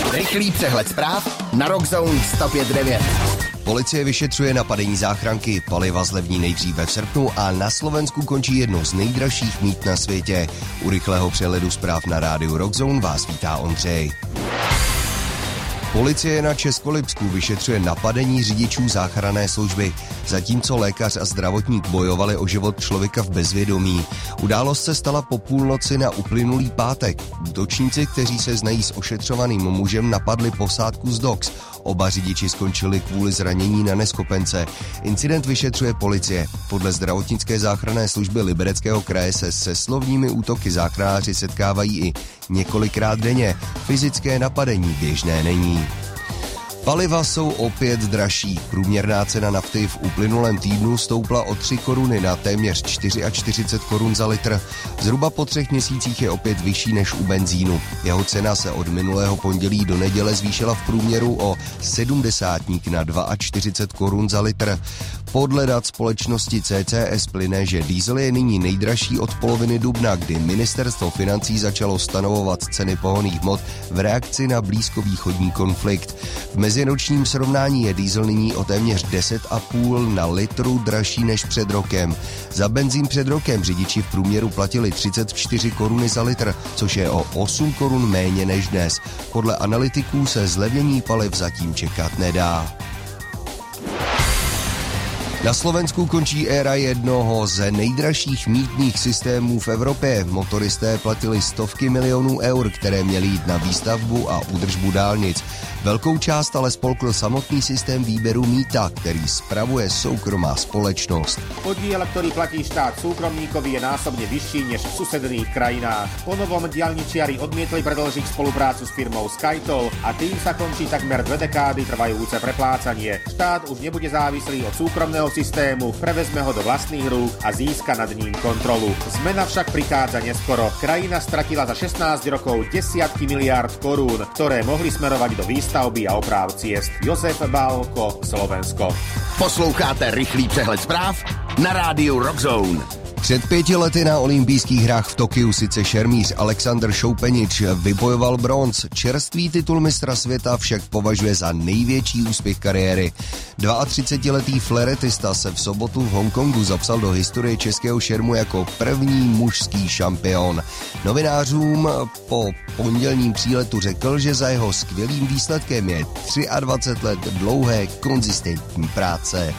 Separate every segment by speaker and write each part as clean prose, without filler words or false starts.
Speaker 1: Rychlý přehled zpráv na Rockzone 105.9.
Speaker 2: Policie vyšetřuje napadení záchranky, paliva zlevní nejdříve v srpnu a na Slovensku končí jedno z nejdražších mýt na světě. U rychlého přehledu zpráv na rádiu Rockzone vás vítá Ondřej. Policie na Českolipsku vyšetřuje napadení řidičů záchranné služby, zatímco lékař a zdravotník bojovali o život člověka v bezvědomí. Událost se stala po půlnoci na uplynulý pátek. Útočníci, kteří se znají s ošetřovaným mužem, napadli posádku z Dox. Oba řidiči skončili kvůli zranění na neschopence. Incident vyšetřuje policie. Podle zdravotnické záchranné služby Libereckého kraje se se slovními útoky záchranáři setkávají i několikrát denně. Fyzické napadení běžné není. Paliva jsou opět dražší. Průměrná cena nafty v uplynulém týdnu stoupla o 3 koruny na téměř 44 korun za litr. Zhruba po 3 měsících je opět vyšší než u benzínu. Jeho cena se od minulého pondělí do neděle zvýšila v průměru o 70 na 42 korun za litr. Podle dat společnosti CCS plyne, že diesel je nyní nejdražší od poloviny dubna, kdy ministerstvo financí začalo stanovovat ceny pohonných hmot v reakci na blízkovýchodní konflikt. V meziročním srovnání je diesel nyní o téměř 10,5 na litru dražší než před rokem. Za benzín před rokem řidiči v průměru platili 34 koruny za litr, což je o 8 korun méně než dnes. Podle analytiků se zlevnění paliv zatím čekat nedá. Na Slovensku končí éra jednoho z nejdražších mýtných systémů v Evropě. Motoristé platili stovky milionů eur, které měly jít na výstavbu a údržbu dálnic. Velkou část ale spolkl samotný systém výberu mýta, který spravuje soukromá společnost.
Speaker 3: Podiel, ktorý platí štát súkromníkovi, je násobne vyšší než v susedných krajinách. Po novom diaľničiari odmietli predĺžiť spoluprácu s firmou SkyToll a tým sa končí takmer 2 dekády trvajúce preplácanie. Štát už nebude závislý od súkromného systému, prevezme ho do vlastných rúk a získa nad ním kontrolu. Zmena však prichádza neskoro. Krajina stratila za 16 rokov desiatky miliárd korún, ktoré mohli smerovať do výstavby a oprav ciest. Josef Bálko, Slovensko.
Speaker 1: Posloucháte rychlý přehled zpráv na rádiu Rockzone.
Speaker 2: Před 5 lety na olympijských hrách v Tokiu sice šermíř Alexander Šoupenič vybojoval bronz. Čerstvý titul mistra světa však považuje za největší úspěch kariéry. 32-letý fleretista se v sobotu v Hongkongu zapsal do historie českého šermu jako první mužský šampion. Novinářům po pondělním příletu řekl, že za jeho skvělým výsledkem je 23 let dlouhé konzistentní práce.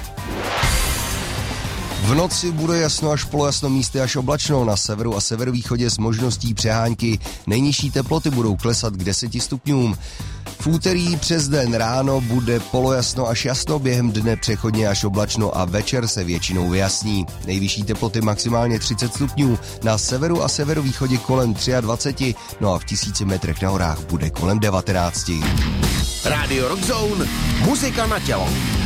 Speaker 2: V noci bude jasno až polojasno, místy až oblačno, na severu a severovýchodě s možností přehánky. Nejnižší teploty budou klesat k 10 stupňům. V úterý přes den ráno bude polojasno až jasno, během dne přechodně až oblačno a večer se většinou vyjasní. Nejvyšší teploty maximálně 30 stupňů, na severu a severovýchodě kolem 23, no a v 1000 metrech na horách bude kolem 19.
Speaker 1: Radio Rockzone, muzika na tělo.